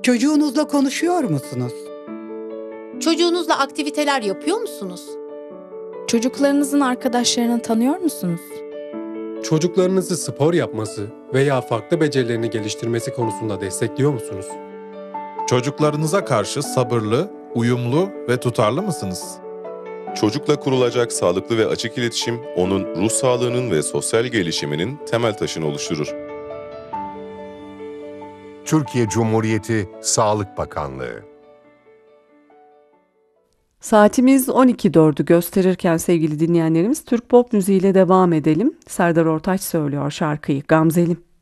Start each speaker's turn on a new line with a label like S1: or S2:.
S1: Çocuğunuzla konuşuyor musunuz?
S2: Çocuğunuzla aktiviteler yapıyor musunuz?
S3: Çocuklarınızın arkadaşlarını tanıyor musunuz?
S4: Çocuklarınızı spor yapması veya farklı becerilerini geliştirmesi konusunda destekliyor musunuz?
S5: Çocuklarınıza karşı sabırlı, uyumlu ve tutarlı mısınız?
S6: Çocukla kurulacak sağlıklı ve açık iletişim, onun ruh sağlığının ve sosyal gelişiminin temel taşını oluşturur.
S7: Türkiye Cumhuriyeti Sağlık Bakanlığı.
S8: Saatimiz 12.04'ü gösterirken sevgili dinleyenlerimiz Türk pop müziğiyle devam edelim. Serdar Ortaç söylüyor şarkıyı Gamzelim.